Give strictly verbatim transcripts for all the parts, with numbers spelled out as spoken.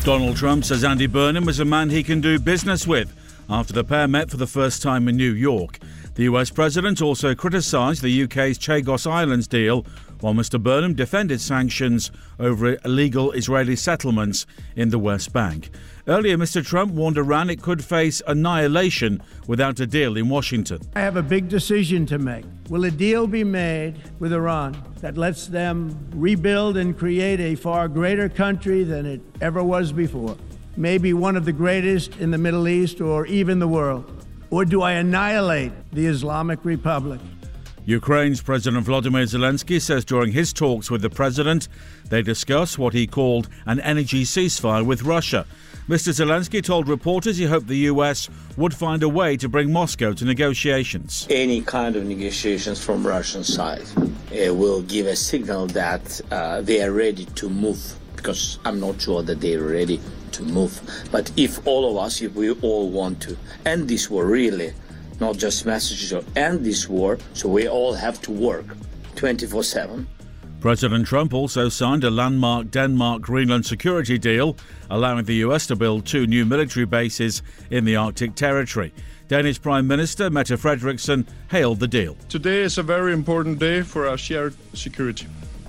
Donald Trump says Andy Burnham was a man he can do business with after the pair met for the first time in New York. The U S president also criticised the U K's Chagos Islands deal, while Mr Burnham defended sanctions over illegal Israeli settlements in the West Bank. Earlier, Mr Trump warned Iran it could face annihilation without a deal in Washington. I have a big decision to make. Will a deal be made with Iran that lets them rebuild and create a far greater country than it ever was before? Maybe one of the greatest in the Middle East or even the world. Or do I annihilate the Islamic Republic? Ukraine's President Volodymyr Zelensky says during his talks with the president, they discussed what he called an energy ceasefire with Russia. Mister Zelensky told reporters he hoped the U S would find a way to bring Moscow to negotiations. Any kind of negotiations from Russian side uh, will give a signal that uh, they are ready to move, because I'm not sure that they are ready to move. But if all of us, if we all want to end this war, really, not just messages, or end this war, so we all have to work twenty-four seven. President Trump also signed a landmark Denmark-Greenland security deal, allowing the U S to build two new military bases in the Arctic territory. Danish Prime Minister Mette Frederiksen hailed the deal. Today is a very important day for our shared security.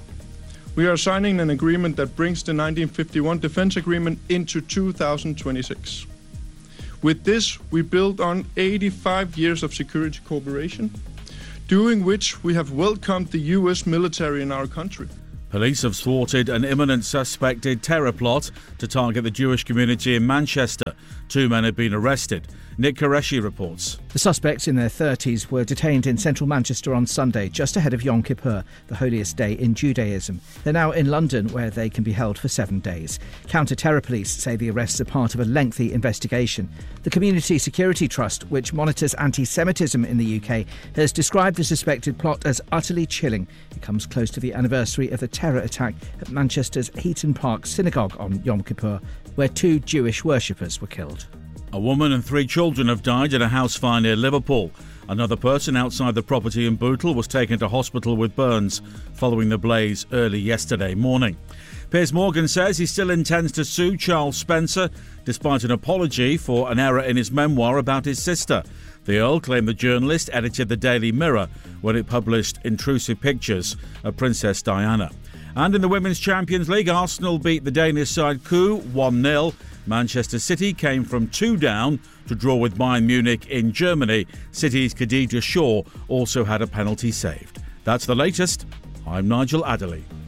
We are signing an agreement that brings the nineteen fifty-one Defense Agreement into two thousand twenty-six. With this, we build on eighty-five years of security cooperation, during which we have welcomed the U S military in our country. Police have thwarted an imminent suspected terror plot to target the Jewish community in Manchester. Two men have been arrested. Nick Qureshi reports. The suspects in their thirties were detained in central Manchester on Sunday, just ahead of Yom Kippur, the holiest day in Judaism. They're now in London, where they can be held for seven days. Counter-terror police say the arrests are part of a lengthy investigation. The Community Security Trust, which monitors anti-Semitism in the U K, has described the suspected plot as utterly chilling. It comes close to the anniversary of the terror attack at Manchester's Heaton Park Synagogue on Yom Kippur, where two Jewish worshippers were killed. A woman and three children have died in a house fire near Liverpool. Another person outside the property in Bootle was taken to hospital with burns following the blaze early yesterday morning. Piers Morgan says he still intends to sue Charles Spencer despite an apology for an error in his memoir about his sister. The Earl claimed the journalist edited the Daily Mirror when it published intrusive pictures of Princess Diana. And in the Women's Champions League, Arsenal beat the Danish side Coup one nil. Manchester City came from two down to draw with Bayern Munich in Germany. City's Khadija Shaw also had a penalty saved. That's the latest. I'm Nigel Adderley.